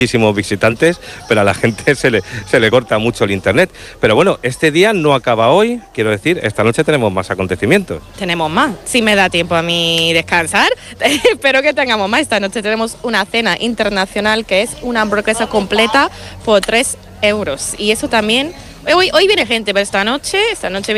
muchísimos visitantes, pero a la gente se le corta mucho el internet. Pero bueno, este día no acaba hoy, quiero decir, esta noche tenemos más acontecimientos. Tenemos más, si me da tiempo a mí descansar, espero que tengamos más. Esta noche tenemos una cena internacional que es una hamburguesa completa por 3 euros. Y eso también, hoy viene gente, pero esta noche viene